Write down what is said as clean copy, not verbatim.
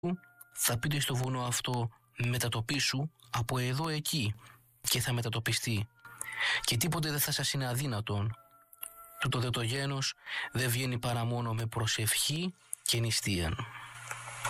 θα πείτε στο βουνό αυτό μετατοπίσου από εδώ εκεί και θα μετατοπιστεί και τίποτε δεν θα σας είναι αδύνατον. Τούτο δε το γένος δεν βγαίνει παρά μόνο με προσευχή και νηστείαν.